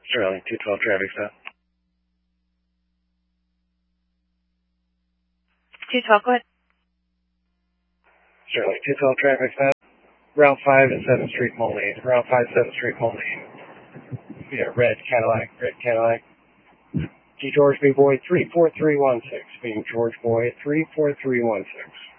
Sterling, 212 traffic stop. 212, go ahead. Sterling, 212 traffic stop. Route 5 and 7th Street, Moline. Route 5, 7th Street, Moline. Yeah, red Cadillac. G. George B. Boyd, 34316. Being George Boyd, 34316.